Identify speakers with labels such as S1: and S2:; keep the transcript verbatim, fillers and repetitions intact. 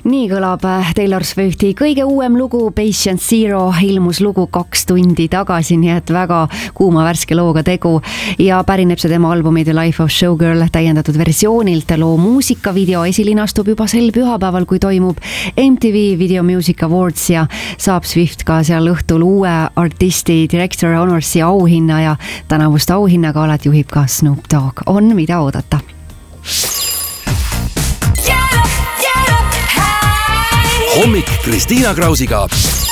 S1: Nii kõlab Taylor Swifti kõige uuem lugu Patient Zero, ilmus lugu kaks tundi tagasi, nii et väga kuuma värske looga tegu ja pärineb see tema albumi The Life of Showgirl täiendatud versioonilt. Loo muusikavideo esilinastub juba sel pühapäeval, kui toimub M T V Video Music Awards ja saab Swift ka seal õhtul uue artisti Director Honorsi auhinna ja tänavust auhinnaga alati juhib ka Snoop Dogg. On mida oodata.
S2: Hommik Kristiina Krausiga.